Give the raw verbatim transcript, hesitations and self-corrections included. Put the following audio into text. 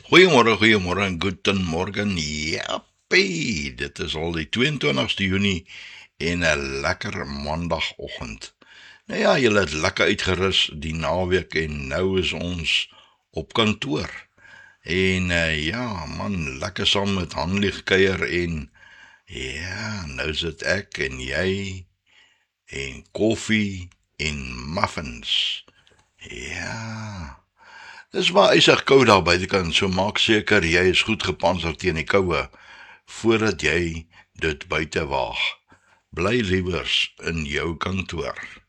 Goeiemôre, goeiemôre en goeiemorgen. Jappie, dit is al die twee en twintigste Junie en 'n lekker maandagoggend. Nou ja, julle het lekker uitgerus die naweek en nou is ons op kantoor. En uh, ja, man, lekker saam met Hanlie gekuier en ja, nou sit ek en jy en koffie en muffins. Ja. Dis maar ysig koud daar buitekant, so maak seker jy is goed gepantser teen die koue voordat jy dit buite waag. Bly liewers in jou kantoor.